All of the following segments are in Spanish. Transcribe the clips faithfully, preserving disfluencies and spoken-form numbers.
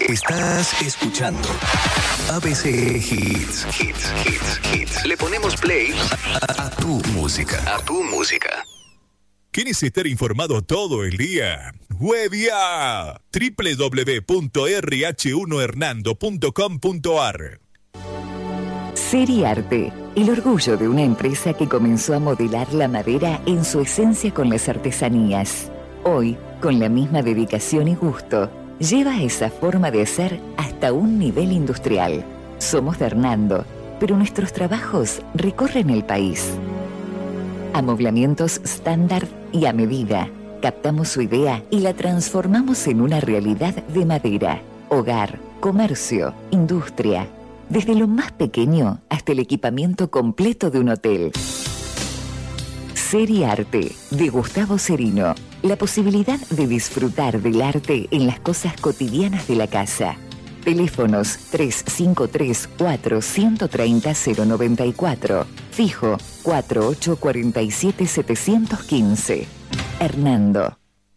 Estás escuchando A B C Hits. Hits, hits, hits. Le ponemos play a, a tu música. A tu música. ¿Quieres estar informado todo el día? ¡Webia! doble u doble u doble u punto erre hache uno hernando punto com punto a r. Seriarte, el orgullo de una empresa que comenzó a modelar la madera en su esencia con las artesanías. Hoy, con la misma dedicación y gusto, lleva esa forma de hacer hasta un nivel industrial. Somos de Hernando, pero nuestros trabajos recorren el país. Amoblamientos estándar y a medida. Captamos su idea y la transformamos en una realidad de madera, hogar, comercio, industria. Desde lo más pequeño hasta el equipamiento completo de un hotel. Seriarte, de Gustavo Cerino. La posibilidad de disfrutar del arte en las cosas cotidianas de la casa. Teléfonos tres cinco tres cuatro uno tres cero cero nueve cuatro. Fijo cuatro ocho cuatro siete siete uno cinco. Hernando.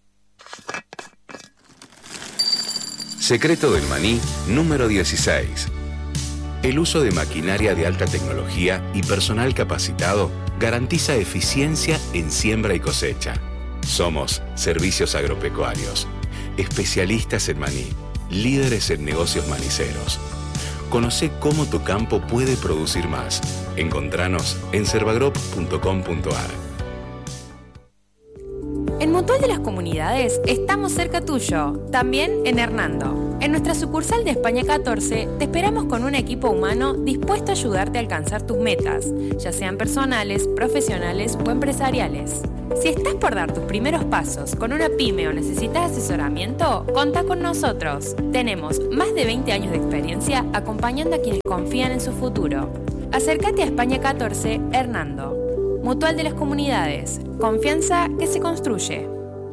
Secreto del maní número dieciséis. El uso de maquinaria de alta tecnología y personal capacitado garantiza eficiencia en siembra y cosecha. Somos Servicios Agropecuarios, especialistas en maní, líderes en negocios maniceros. Conoce cómo tu campo puede producir más. Encontranos en servagrop punto com punto a r. En Mutual de las Comunidades estamos cerca tuyo, también en Hernando. En nuestra sucursal de España catorce te esperamos con un equipo humano dispuesto a ayudarte a alcanzar tus metas, ya sean personales, profesionales o empresariales. Si estás por dar tus primeros pasos con una pyme o necesitas asesoramiento, contá con nosotros. Tenemos más de veinte años de experiencia acompañando a quienes confían en su futuro. Acércate a España catorce, Hernando. Mutual de las Comunidades. Confianza que se construye.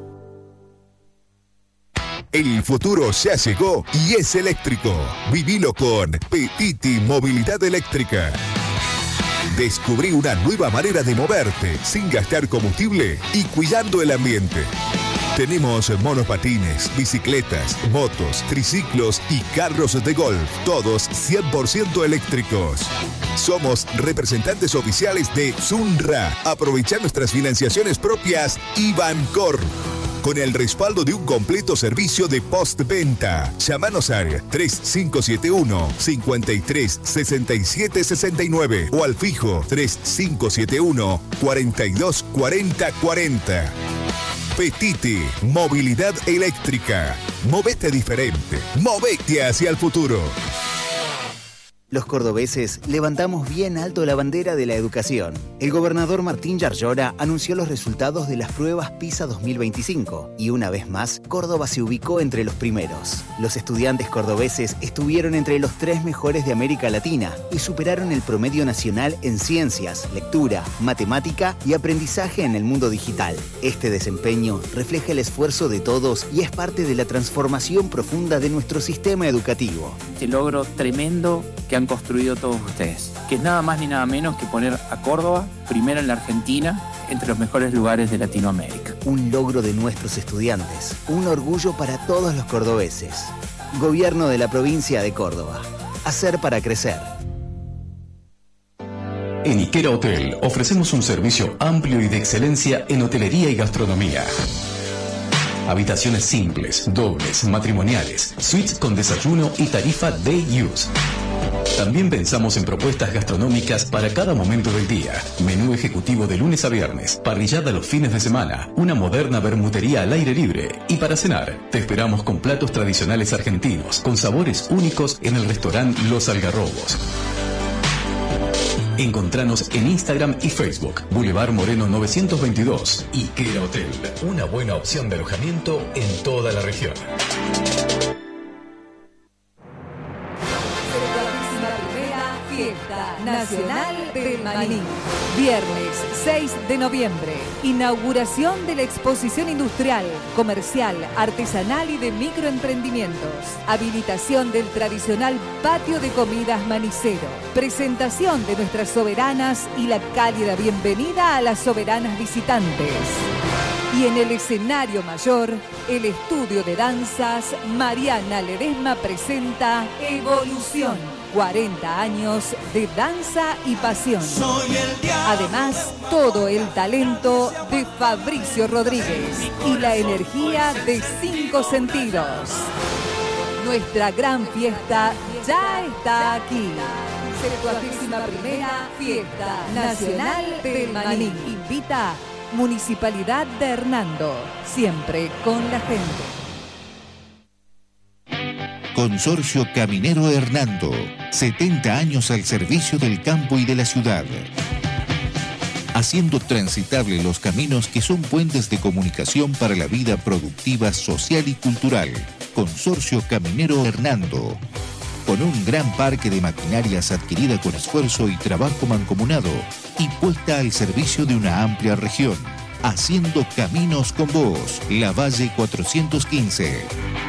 El futuro ya llegó y es eléctrico. Vivilo con Petiti Movilidad Eléctrica. Descubrí una nueva manera de moverte sin gastar combustible y cuidando el ambiente. Tenemos monopatines, bicicletas, motos, triciclos y carros de golf, todos cien por ciento eléctricos. Somos representantes oficiales de Sunra. Aprovecha nuestras financiaciones propias y Bancor. Con el respaldo de un completo servicio de postventa. Llámanos al tres cinco siete uno, cinco tres, seis siete seis nueve o al fijo tres cinco siete uno, cuatro dos cuatro cero cuatro cero. Petiti, movilidad eléctrica. Movete diferente. Movete hacia el futuro. Los cordobeses levantamos bien alto la bandera de la educación. El gobernador Martín Yarlora anunció los resultados de las pruebas PISA dos mil veinticinco y una vez más, Córdoba se ubicó entre los primeros. Los estudiantes cordobeses estuvieron entre los tres mejores de América Latina y superaron el promedio nacional en ciencias, lectura, matemática y aprendizaje en el mundo digital. Este desempeño refleja el esfuerzo de todos y es parte de la transformación profunda de nuestro sistema educativo. Este logro tremendo que han construido todos ustedes, que es nada más ni nada menos que poner a Córdoba primero en la Argentina entre los mejores lugares de Latinoamérica. Un logro de nuestros estudiantes, un orgullo para todos los cordobeses. Gobierno de la provincia de Córdoba. Hacer para crecer. En Ikera Hotel ofrecemos un servicio amplio y de excelencia en hotelería y gastronomía. Habitaciones simples, dobles, matrimoniales, suites con desayuno y tarifa day use. También pensamos en propuestas gastronómicas para cada momento del día. Menú ejecutivo de lunes a viernes, parrillada los fines de semana, una moderna bermutería al aire libre. Y para cenar, te esperamos con platos tradicionales argentinos, con sabores únicos en el restaurante Los Algarrobos. Encontranos en Instagram y Facebook, Boulevard Moreno novecientos veintidós. Ikera Hotel, una buena opción de alojamiento en toda la región. Fiesta Nacional del Maní. Viernes seis de noviembre. Inauguración de la exposición industrial, comercial, artesanal y de microemprendimientos. Habilitación del tradicional patio de comidas manicero. Presentación de nuestras soberanas y la cálida bienvenida a las soberanas visitantes. Y en el escenario mayor, el estudio de danzas Mariana Ledesma presenta Evolución. cuarenta años de danza y pasión. Además, todo el talento de Fabricio Rodríguez y la energía de Cinco Sentidos. Nuestra gran fiesta ya está aquí. septuagésima primera Fiesta Nacional del Maní. Invita Municipalidad de Hernando, siempre con la gente. Consorcio Caminero Hernando, setenta años al servicio del campo y de la ciudad. Haciendo transitables los caminos que son puentes de comunicación para la vida productiva, social y cultural. Consorcio Caminero Hernando. Con un gran parque de maquinarias adquirida con esfuerzo y trabajo mancomunado y puesta al servicio de una amplia región. Haciendo caminos con vos. La Valle cuatrocientos quince.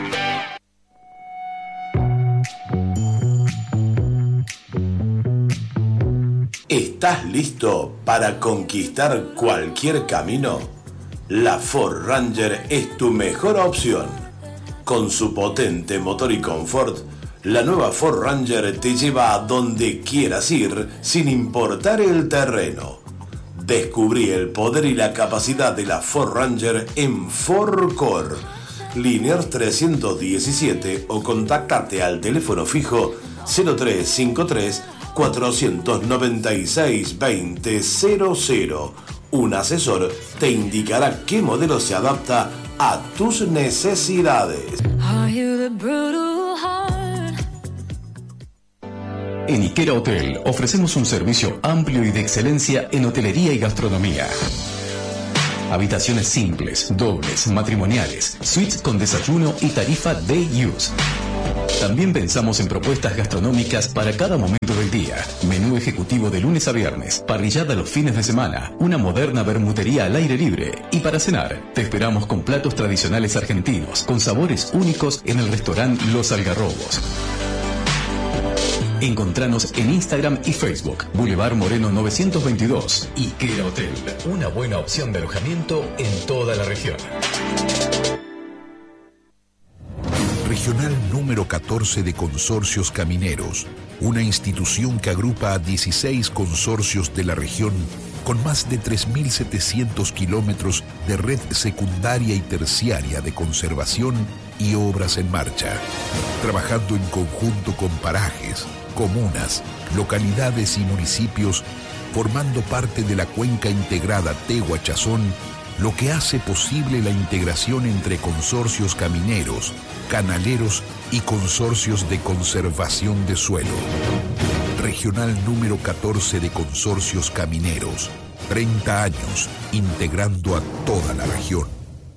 ¿Estás listo para conquistar cualquier camino? La Ford Ranger es tu mejor opción. Con su potente motor y confort, la nueva Ford Ranger te lleva a donde quieras ir sin importar el terreno. Descubrí el poder y la capacidad de la Ford Ranger en Ford Core, Liniers trescientos diecisiete, o contactate al teléfono fijo cero tres cinco tres, cuatro nueve seis, dos cero cero cero. Un asesor te indicará qué modelo se adapta a tus necesidades. En Ikera Hotel ofrecemos un servicio amplio y de excelencia en hotelería y gastronomía. Habitaciones simples, dobles, matrimoniales, suites con desayuno y tarifa day use. También pensamos en propuestas gastronómicas para cada momento del día. Menú ejecutivo de lunes a viernes, parrillada los fines de semana, una moderna bermutería al aire libre. Y para cenar, te esperamos con platos tradicionales argentinos, con sabores únicos en el restaurante Los Algarrobos. Encontranos en Instagram y Facebook, Boulevard Moreno novecientos veintidós. Ikera Hotel, una buena opción de alojamiento en toda la región. Regional número catorce de Consorcios Camineros, una institución que agrupa a dieciséis consorcios de la región con más de tres mil setecientos kilómetros de red secundaria y terciaria de conservación y obras en marcha, trabajando en conjunto con parajes, comunas, localidades y municipios, formando parte de la cuenca integrada Tehuachazón, lo que hace posible la integración entre consorcios camineros, canaleros y consorcios de conservación de suelo. Regional número catorce de Consorcios Camineros, treinta años integrando a toda la región.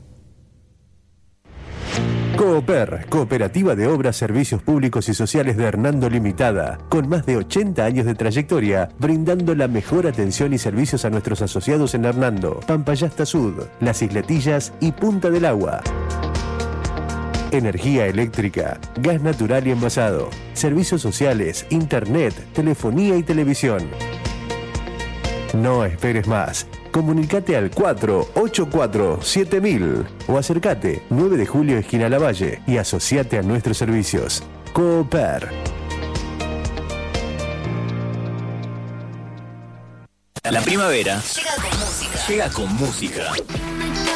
Cooper, Cooperativa de Obras, Servicios Públicos y Sociales de Hernando Limitada, con más de ochenta años de trayectoria, brindando la mejor atención y servicios a nuestros asociados en Hernando, Pampayasta Sud, Las Isletillas y Punta del Agua. Energía eléctrica, gas natural y envasado, servicios sociales, internet, telefonía y televisión. No esperes más. Comunicate al cuatro ocho cuatro siete mil o acércate nueve de julio esquina Lavalle y asociate a nuestros servicios. Cooper. La primavera llega con música. Llega con música.